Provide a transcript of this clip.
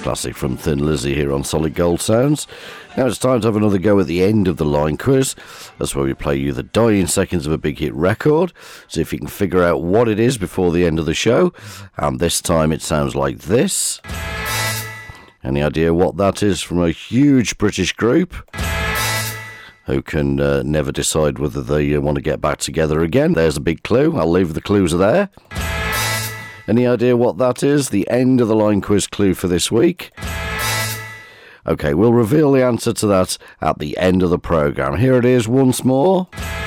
Classic from Thin Lizzy here on Solid Gold Sounds. Now it's time to have another go at the end of the line quiz. That's where we play you the dying seconds of a big hit record. See if you can figure out what it is before the end of the show. And this time it sounds like this. Any idea what that is from a huge British group who can never decide whether they want to get back together again? There's a big clue. I'll leave the clues there. Any idea what that is? The end of the line quiz clue for this week. Okay, we'll reveal the answer to that at the end of the programme. Here it is once more.